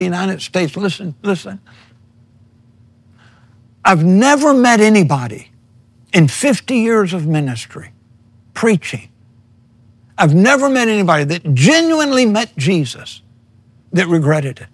United States, listen. I've never met anybody in 50 years of ministry preaching. I've never met anybody that genuinely met Jesus that regretted it.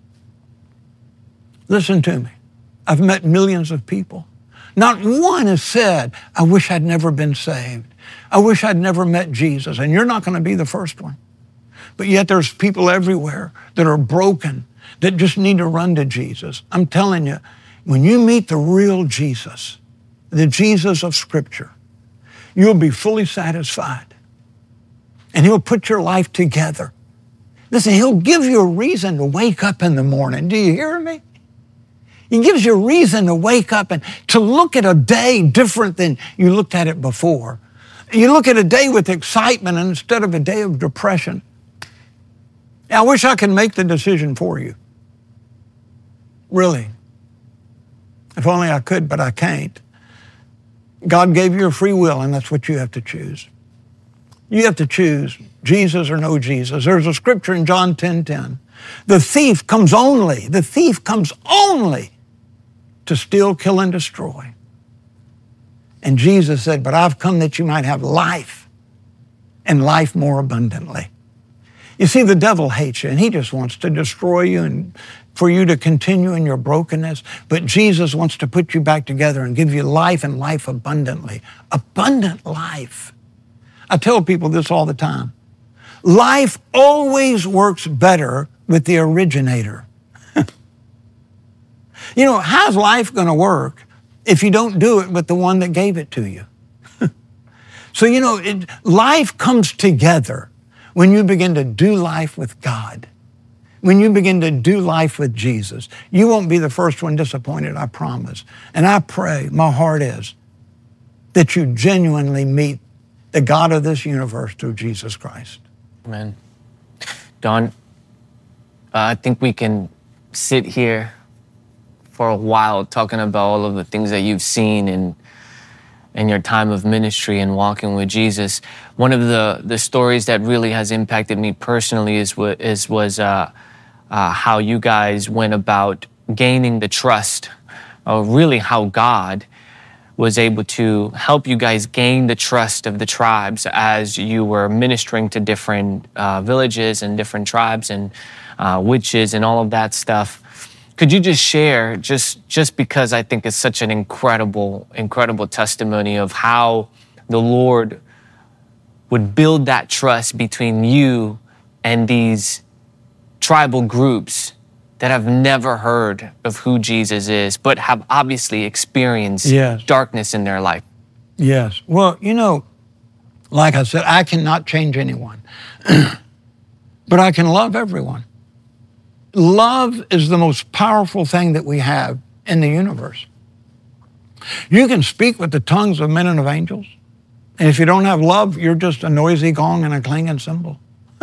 Listen to me. I've met millions of people. Not one has said, I wish I'd never been saved. I wish I'd never met Jesus. And you're not going to be the first one. But yet there's people everywhere that are broken, that just need to run to Jesus. I'm telling you, when you meet the real Jesus, the Jesus of Scripture, you'll be fully satisfied. And He'll put your life together. Listen, He'll give you a reason to wake up in the morning. Do you hear me? He gives you a reason to wake up and to look at a day different than you looked at it before. You look at a day with excitement instead of a day of depression. I wish I could make the decision for you. Really. If only I could, but I can't. God gave you a free will, and that's what you have to choose. You have to choose Jesus or no Jesus. There's a scripture in John 10:10. The thief comes only to steal, kill, and destroy. And Jesus said, but I've come that you might have life, and life more abundantly. You see, the devil hates you, and he just wants to destroy you and for you to continue in your brokenness. But Jesus wants to put you back together and give you life and life abundantly. Abundant life. I tell people this all the time. Life always works better with the originator. You know, how's life going to work if you don't do it with the one that gave it to you? So, you know, life comes together when you begin to do life with God. When you begin to do life with Jesus. You won't be the first one disappointed, I promise. And I pray, my heart is, that you genuinely meet the God of this universe through Jesus Christ. Amen. Don, I think we can sit here for a while talking about all of the things that you've seen in your time of ministry and walking with Jesus. One of the stories that really has impacted me personally was how you guys went about gaining the trust, or really how God was able to help you guys gain the trust of the tribes as you were ministering to different villages and different tribes and witches and all of that stuff. Could you just share, just because I think it's such an incredible testimony of how the Lord would build that trust between you and these tribal groups that have never heard of who Jesus is, but have obviously experienced darkness in their life? Yes. Well, you know, like I said, I cannot change anyone, but I can love everyone. Love is the most powerful thing that we have in the universe. You can speak with the tongues of men and of angels, and if you don't have love, you're just a noisy gong and a clanging cymbal.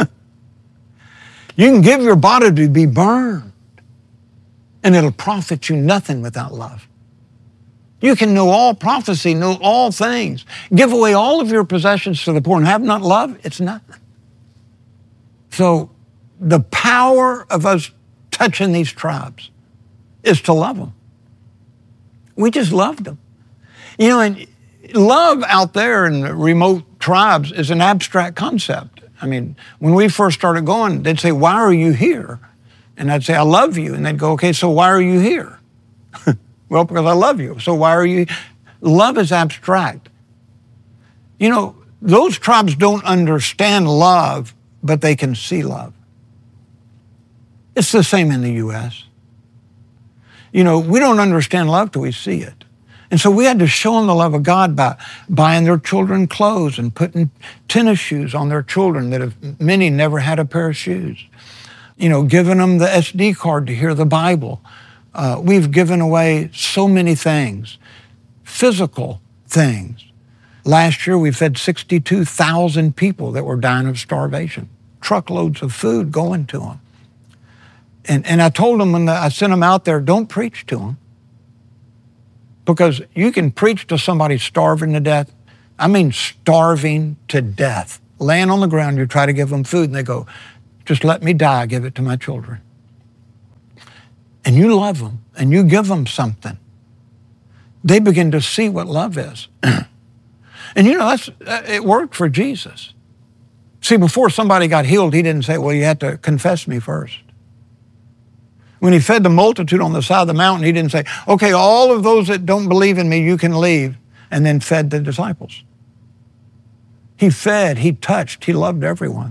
You can give your body to be burned, and it'll profit you nothing without love. You can know all prophecy, know all things, give away all of your possessions to the poor, and have not love, it's nothing. So the power of us touching these tribes is to love them. We just loved them. You know, and love out there in the remote tribes is an abstract concept. I mean, when we first started going, they'd say, why are you here? And I'd say, I love you. And they'd go, okay, so why are you here? Well, because I love you. So why are you? Love is abstract. You know, those tribes don't understand love, but they can see love. It's the same in the U.S. You know, we don't understand love till we see it. And so we had to show them the love of God by buying their children clothes and putting tennis shoes on their children that many never had a pair of shoes. You know, giving them the SD card to hear the Bible. We've given away so many things, physical things. Last year, we fed 62,000 people that were dying of starvation. Truckloads of food going to them. And I told them when I sent them out there, don't preach to them. Because you can preach to somebody starving to death. I mean starving to death. Laying on the ground, you try to give them food, and they go, just let me die, give it to my children. and you love them and you give them something, they begin to see what love is. And you know, it worked for Jesus. See, before somebody got healed, he didn't say, well, you have to confess me first. When he fed the multitude on the side of the mountain, he didn't say, okay, all of those that don't believe in me, you can leave, and then fed the disciples. He fed, he touched, he loved everyone.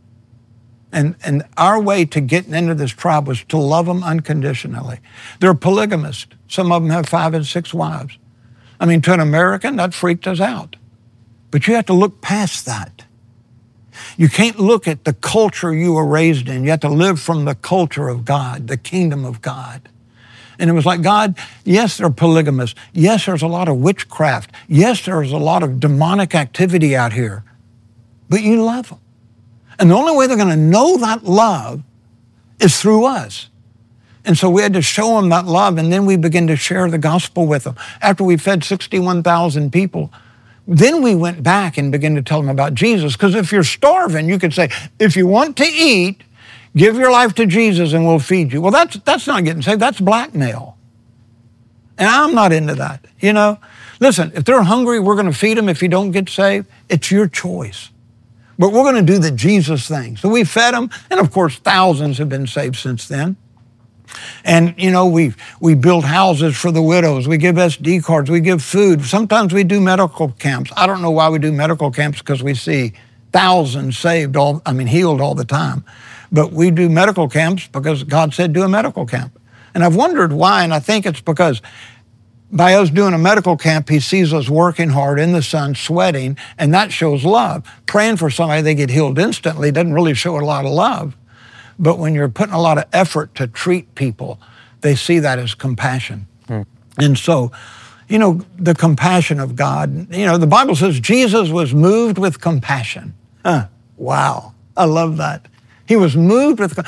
And our way to getting into this tribe was to love them unconditionally. They're polygamists. Some of them have 5 and 6 wives. I mean, to an American, that freaked us out. But you have to look past that. You can't look at the culture you were raised in. You have to live from the culture of God, the kingdom of God. And it was like, God, yes, they're polygamists. Yes, there's a lot of witchcraft. Yes, there's a lot of demonic activity out here. But you love them. And the only way they're going to know that love is through us. And so we had to show them that love, and then we began to share the gospel with them. After we fed 61,000 people, then we went back and began to tell them about Jesus. Because if you're starving, you could say, if you want to eat, give your life to Jesus and we'll feed you. Well, that's not getting saved. That's blackmail. And I'm not into that, you know. Listen, if they're hungry, we're going to feed them. If you don't get saved, it's your choice. But we're going to do the Jesus thing. So we fed them, and of course, thousands have been saved since then. And, you know, we build houses for the widows. We give SD cards. We give food. Sometimes we do medical camps. I don't know why we do medical camps, because we see thousands saved, healed all the time. But we do medical camps because God said do a medical camp. And I've wondered why, and I think it's because by us doing a medical camp, he sees us working hard in the sun, sweating, and that shows love. Praying for somebody, they get healed instantly, doesn't really show a lot of love. But when you're putting a lot of effort to treat people, they see that as compassion. And so, you know, the compassion of God, you know, the Bible says Jesus was moved with compassion. Wow, I love that. He was moved with,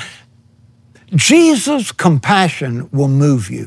Jesus' compassion will move you.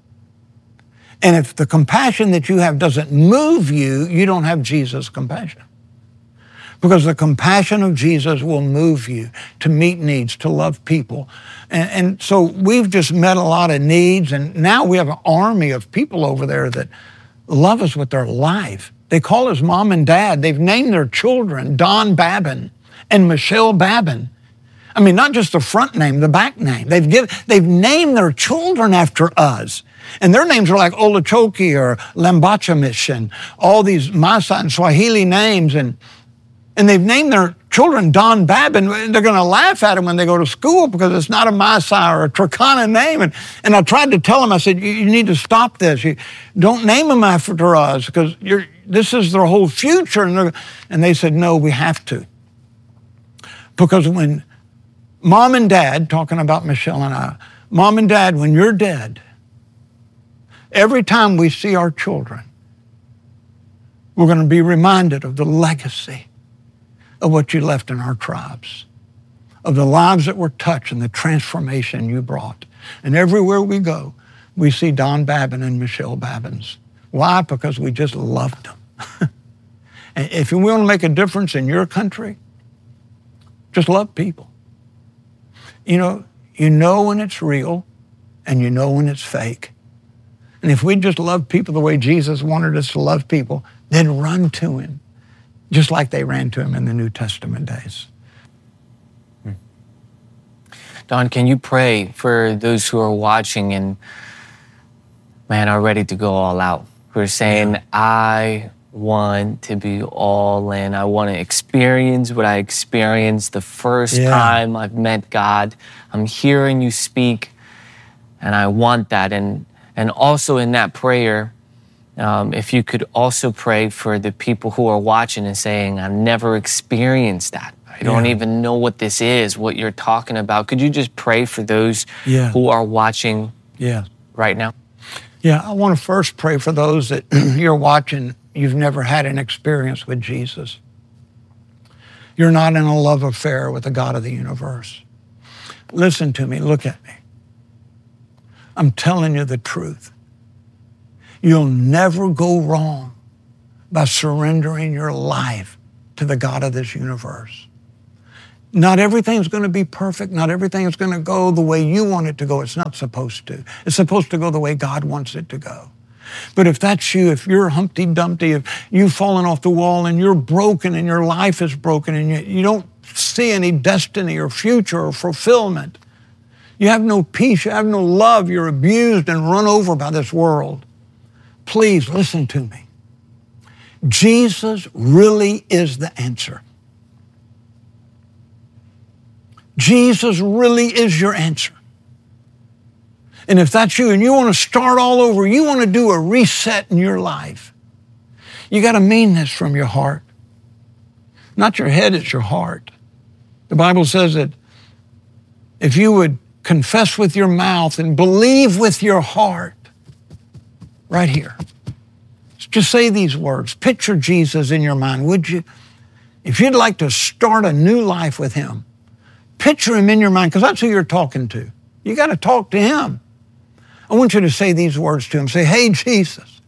And if the compassion that you have doesn't move you, you don't have Jesus' compassion. Because the compassion of Jesus will move you to meet needs, to love people. And so we've just met a lot of needs, and now we have an army of people over there that love us with their life. They call us mom and dad. They've named their children Don Babin and Michelle Babin. I mean, not just the front name, the back name. They've named their children after us. And their names are like Olachoki or Lambachamish and all these Maasai and Swahili names. And they've named their children Don Babin. They're going to laugh at them when they go to school because it's not a Maasai or a Turkana name. And I tried to tell them, I said, you need to stop this. You don't name them after us because this is their whole future. And they said, no, we have to. Because when Mom and Dad, talking about Michelle and I, Mom and Dad, when you're dead, every time we see our children, we're going to be reminded of the legacy of what you left in our tribes, of the lives that were touched and the transformation you brought. And everywhere we go, we see Don Babin and Michelle Babins. Why? Because we just loved them. And if you want to make a difference in your country, just love people. You know when it's real and you know when it's fake. And if we just love people the way Jesus wanted us to love people, then run to him, just like they ran to him in the New Testament days. Don, can you pray for those who are watching and, man, are ready to go all out? Who are saying, I want to be all in. I want to experience what I experienced the first time I've met God. I'm hearing you speak, and I want that. And also in that prayer, if you could also pray for the people who are watching and saying, I've never experienced that. I don't even know what this is, what you're talking about. Could you just pray for those who are watching right now? Yeah, I want to first pray for those that you're watching. You've never had an experience with Jesus. You're not in a love affair with the God of the universe. Listen to me, look at me. I'm telling you the truth. You'll never go wrong by surrendering your life to the God of this universe. Not everything's going to be perfect. Not everything is going to go the way you want it to go. It's not supposed to. It's supposed to go the way God wants it to go. But if that's you, if you're Humpty Dumpty, if you've fallen off the wall and you're broken and your life is broken and you don't see any destiny or future or fulfillment, you have no peace, you have no love, you're abused and run over by this world, please listen to me. Jesus really is the answer. Jesus really is your answer. And if that's you and you want to start all over, you want to do a reset in your life, you got to mean this from your heart. Not your head, it's your heart. The Bible says that if you would confess with your mouth and believe with your heart, right here, just say these words. Picture Jesus in your mind, would you? If you'd like to start a new life with him, picture him in your mind, because that's who you're talking to. You got to talk to him. I want you to say these words to him. Say, hey, Jesus,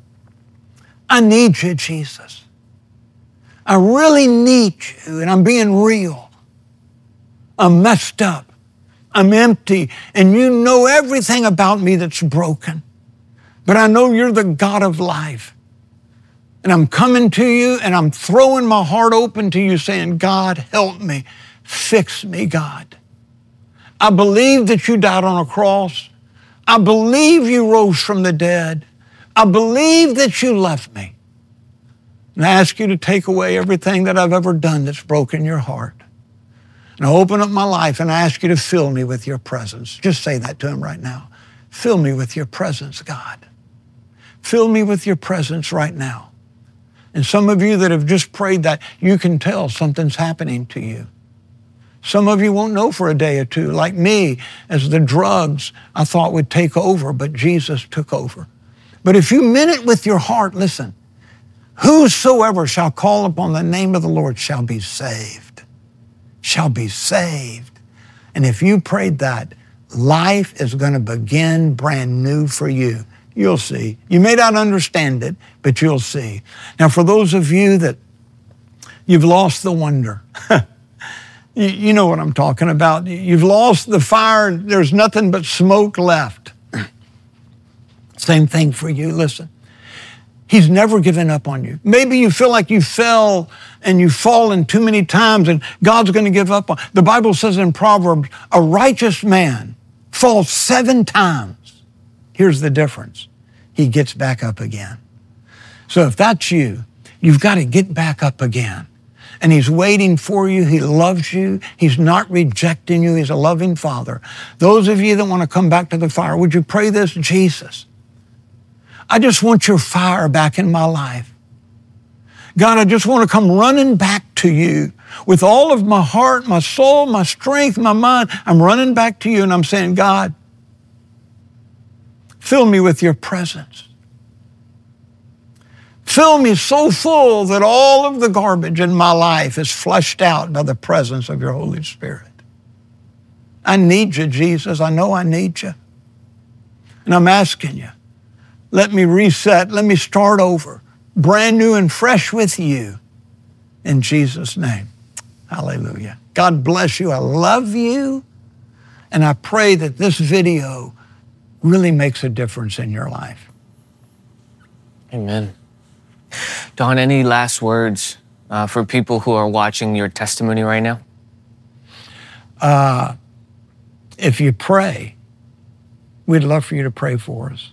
I need you, Jesus. I really need you, and I'm being real. I'm messed up. I'm empty, and you know everything about me that's broken. But I know you're the God of life. And I'm coming to you, and I'm throwing my heart open to you, saying, God, help me. Fix me, God. I believe that you died on a cross. I believe you rose from the dead. I believe that you left me. And I ask you to take away everything that I've ever done that's broken your heart. And I open up my life and I ask you to fill me with your presence. Just say that to him right now. Fill me with your presence, God. Fill me with your presence right now. And some of you that have just prayed that, you can tell something's happening to you. Some of you won't know for a day or two, like me, as the drugs I thought would take over, but Jesus took over. But if you meant it with your heart, listen, whosoever shall call upon the name of the Lord shall be saved, shall be saved. And if you prayed that, life is going to begin brand new for you. You'll see. You may not understand it, but you'll see. Now, for those of you that you've lost the wonder, you know what I'm talking about. You've lost the fire. There's nothing but smoke left. Same thing for you. Listen, he's never given up on you. Maybe you feel like you fell and you've fallen too many times and God's going to give up on. The Bible says in Proverbs, a righteous man falls 7 times. Here's the difference. He gets back up again. So if that's you, you've got to get back up again. And he's waiting for you. He loves you. He's not rejecting you. He's a loving Father. Those of you that want to come back to the fire, would you pray this? Jesus, I just want your fire back in my life. God, I just want to come running back to you with all of my heart, my soul, my strength, my mind. I'm running back to you and I'm saying, God, fill me with your presence. Fill me so full that all of the garbage in my life is flushed out by the presence of your Holy Spirit. I need you, Jesus. I know I need you. And I'm asking you, let me reset. Let me start over, brand new and fresh with you. In Jesus' name, hallelujah. God bless you. I love you. And I pray that this video really makes a difference in your life. Amen. Don, any last words for people who are watching your testimony right now? If you pray, we'd love for you to pray for us.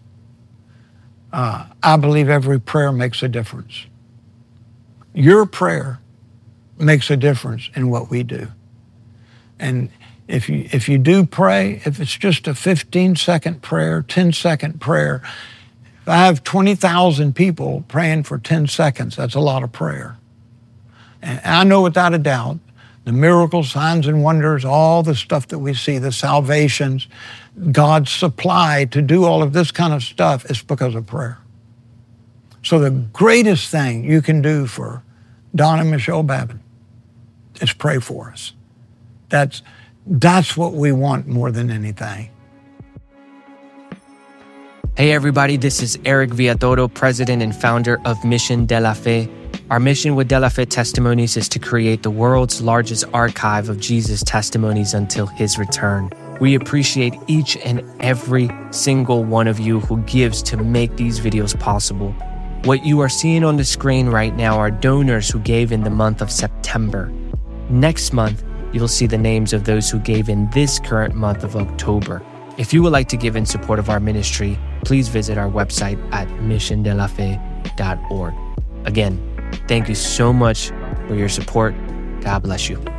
I believe every prayer makes a difference. Your prayer makes a difference in what we do. And if you do pray, if it's just a 15-second prayer, 10-second prayer, if I have 20,000 people praying for 10 seconds, that's a lot of prayer. And I know without a doubt, the miracles, signs, and wonders, all the stuff that we see, the salvations, God's supply to do all of this kind of stuff is because of prayer. So the greatest thing you can do for Don and Michelle Babin is pray for us. That's what we want more than anything. Hey everybody, this is Eric Villatoro, president and founder of Mission de la Fe. Our mission with De La Fe Testimonies is to create the world's largest archive of Jesus testimonies until his return. We appreciate each and every single one of you who gives to make these videos possible. What you are seeing on the screen right now are donors who gave in the month of September. Next month, you'll see the names of those who gave in this current month of October. If you would like to give in support of our ministry, please visit our website at missiondelafe.org. Again, thank you so much for your support. God bless you.